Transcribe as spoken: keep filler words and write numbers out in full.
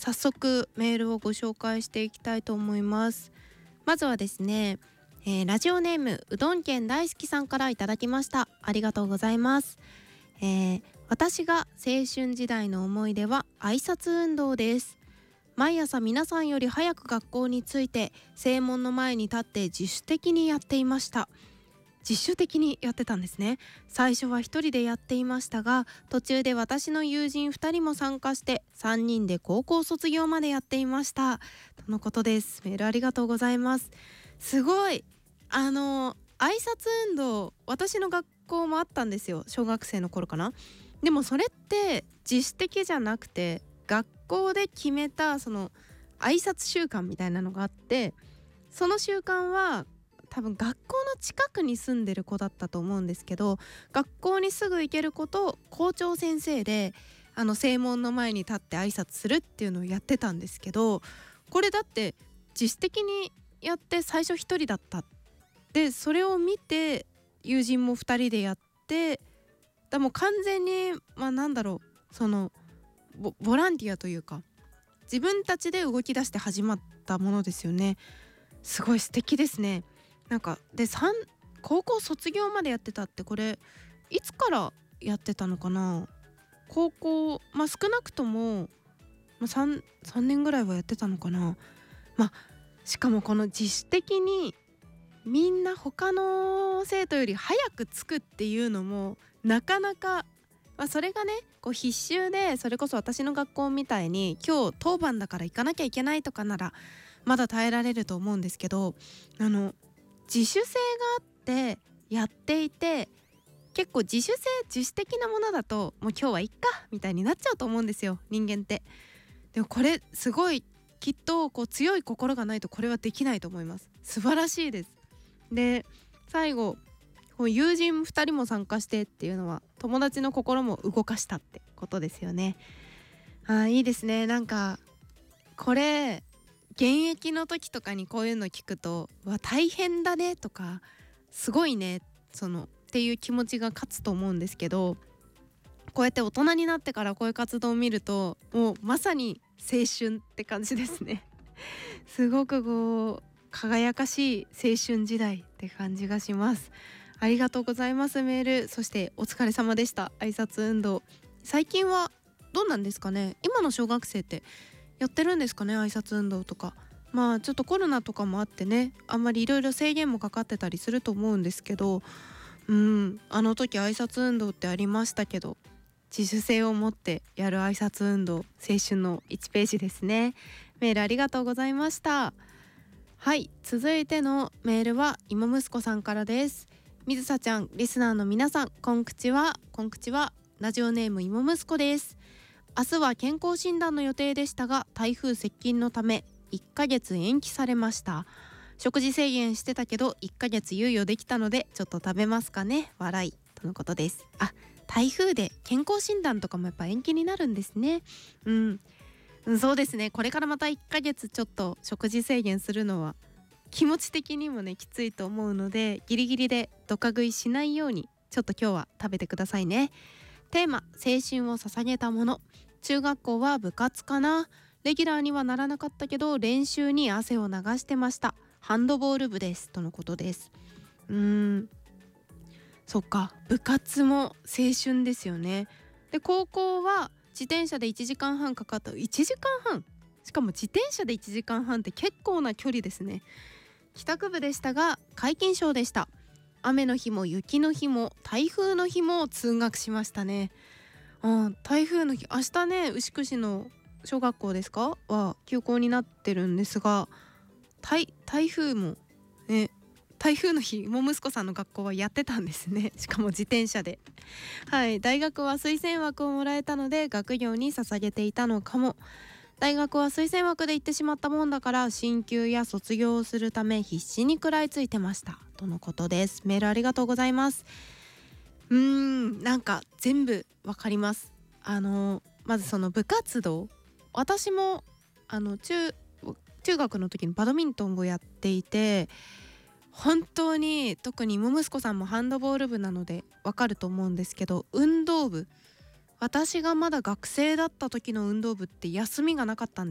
早速メールをご紹介していきたいと思います。まずはですね、えー、ラジオネームうどん県大好きさんからいただきました。ありがとうございます。えー、私が青春時代の思い出は挨拶運動です。毎朝皆さんより早く学校に着いて正門の前に立って自主的にやっていました。自主的にやってたんですね。最初は一人でやっていましたが、途中で私の友人ふたりも参加してさんにんで高校卒業までやっていましたとのことです。メールありがとうございます。すごい、あの挨拶運動、私の学校もあったんですよ。小学生の頃かな。でもそれって自主的じゃなくて学校で決めたその挨拶習慣みたいなのがあって、その習慣は多分学校の近くに住んでる子だったと思うんですけど、学校にすぐ行ける子と校長先生であの正門の前に立って挨拶するっていうのをやってたんですけど、これだって自主的にやって最初一人だった。でそれを見て友人もふたりでやって、だもう完全にまあなんだろう、その ボ, ボランティアというか自分たちで動き出して始まったものですよね。すごい素敵ですね。なんかで高校卒業までやってたって、これいつからやってたのかな。高校、まあ少なくとも、まあ、3, さんねんぐらいはやってたのかな。まあしかもこの自主的にみんな他の生徒より早く着くっていうのもなかなか、まあ、それがねこう必修で、それこそ私の学校みたいに今日当番だから行かなきゃいけないとかならまだ耐えられると思うんですけど、あの自主性があってやっていて、結構自主性自主的なものだともう今日はいっかみたいになっちゃうと思うんですよ、人間って。でもこれすごい、きっとこう強い心がないとこれはできないと思います。素晴らしいです。で最後こう友人ふたりも参加してっていうのは友達の心も動かしたってことですよね。あ、いいですね。なんかこれ現役の時とかにこういうの聞くと、わ大変だねとかすごいねそのっていう気持ちが勝つと思うんですけど、こうやって大人になってからこういう活動を見るともうまさに青春って感じですね。すごくこう輝かしい青春時代って感じがします。ありがとうございます。メール、そしてお疲れ様でした。挨拶運動最近はどうなんですかね。今の小学生ってやってるんですかね、挨拶運動とか。まあちょっとコロナとかもあってね、あんまりいろいろ制限もかかってたりすると思うんですけど、うんあの時挨拶運動ってありましたけど、自主性を持ってやる挨拶運動、青春のいちページですね。メールありがとうございました。はい、続いてのメールは芋息子さんからです。水さちゃん、リスナーの皆さん、こんくちは。こんくちは。ラジオネーム芋息子です。明日は健康診断の予定でしたが、台風接近のためいっかげつ延期されました。食事制限してたけどいっかげつ猶予できたのでちょっと食べますかね、笑いとのことです。あ、台風で健康診断とかもやっぱ延期になるんですね。うん、うん、そうですね。これからまたいっかげつちょっと食事制限するのは気持ち的にもねきついと思うので、ギリギリでドカ食いしないようにちょっと今日は食べてくださいね。テーマ、青春を捧げたもの。中学校は部活かな。レギュラーにはならなかったけど練習に汗を流してました。ハンドボール部ですとのことです。うーんそっか、部活も青春ですよね。で高校は自転車でいちじかんはんかかった。いちじかんはん、しかも自転車でいちじかんはんって結構な距離ですね。帰宅部でしたが皆勤賞でした。雨の日も雪の日も台風の日も通学しましたね。あ、台風の日、明日ね牛久市の小学校ですかは休校になってるんですが、台, 台風もね、台風の日も息子さんの学校はやってたんですね。しかも自転車で。はい、大学は推薦枠をもらえたので学業に捧げていたのかも。大学は推薦枠で行ってしまったもんだから進級や卒業をするため必死に食らいついてましたとのことです。メールありがとうございます。うーんなんか全部わかります。あのまずその部活動、私もあの中中学の時にバドミントンをやっていて、本当に特にも息子さんもハンドボール部なのでわかると思うんですけど、運動部、私がまだ学生だった時の運動部って休みがなかったん